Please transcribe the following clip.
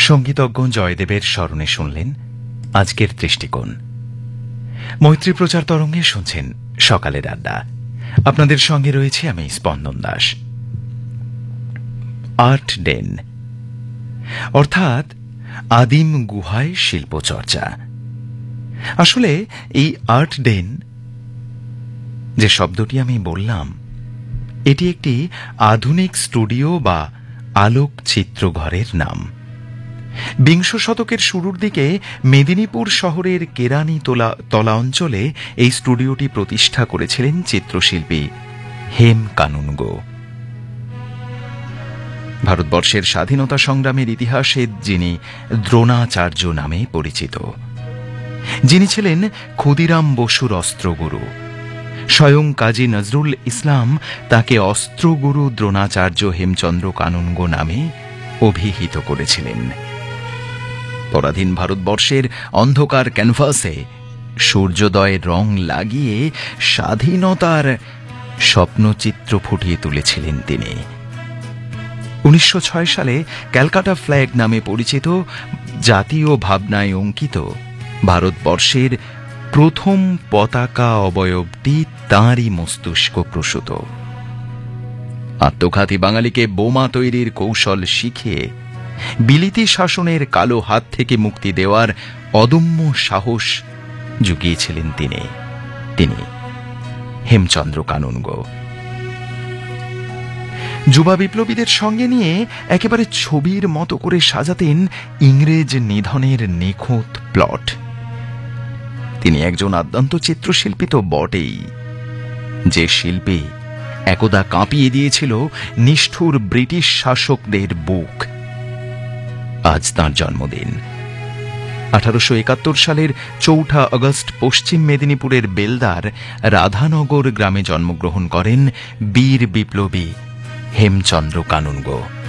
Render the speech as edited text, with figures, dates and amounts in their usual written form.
সঙ্গীতজ্ঞ জয়দেবের স্মরণে শুনলেন আজকের দৃষ্টিকোণ। মৈত্রী প্রচার তরঙ্গে শুনছেন সকালের আড্ডা। আপনাদের সঙ্গে রয়েছে আমি স্পন্দন দাস। আর্ট ডেন অর্থাৎ আদিম গুহায় শিল্পচর্চা। আসলে এই আর্ট ডেন যে শব্দটি আমি বললাম, এটি একটি আধুনিক স্টুডিও বা আলোক চিত্রঘরের নাম। বিংশ শতকের শুরুর দিকে মেদিনীপুর শহরের কেরানি তলা অঞ্চলে এই স্টুডিওটি প্রতিষ্ঠা করেছিলেন চিত্রশিল্পী হেম কানুনগো। ভারতবর্ষের স্বাধীনতা সংগ্রামের ইতিহাসে যিনি দ্রোণাচার্য নামে পরিচিত, যিনি ছিলেন ক্ষুদিরাম বসুর অস্ত্রগুরু। স্বয়ং কাজী নজরুল ইসলাম তাকে অস্ত্রগুরু দ্রোণাচার্য হেমচন্দ্র কানুনগো নামে অভিহিত করেছিলেন। পরাধীন ভারতবর্ষের অন্ধকার ক্যানভাসে সূর্যোদয়ের রং লাগিয়ে স্বাধীনতার স্বপ্নচিত্র ফুটিয়ে তুলেছিলেন তিনি। 1906 সালে ক্যালকাটা ফ্ল্যাগ নামে পরিচিত জাতীয় ভাবনায় অঙ্কিত ভারতবর্ষের প্রথম পতাকা অবয়বটি তাঁরই মস্তিষ্ক প্রসূত। আত্মঘাতী বাঙালিকে বোমা তৈরির কৌশল শিখিয়ে বিলিতি শাসনের কালো হাত থেকে মুক্তি দেওয়ার অদম্য সাহস জুগিয়েছিলেন তিনি হেমচন্দ্র কানুনগো। যুবা বিপ্লবীদের সঙ্গে নিয়ে একেবারে ছবির মতো করে সাজাতেন ইংরেজ নিধনের নিখুঁত প্লট। তিনি একজন আদ্যন্ত চিত্রশিল্পী তো বটেই, যে শিল্পী একদা কাঁপিয়ে দিয়েছিল নিষ্ঠুর ব্রিটিশ শাসকদের বুক। আজ তাঁর জন্মদিন। 1871 সালের 4 আগস্ট পশ্চিম মেদিনীপুরের বেলদার রাধানগর গ্রামে জন্মগ্রহণ করেন বীর বিপ্লবী হেমচন্দ্র কানুনগো।